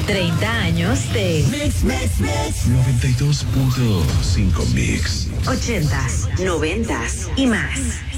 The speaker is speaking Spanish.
30 años de Mix, mix, mix. 92.5 Mix. 80s, 90s y más.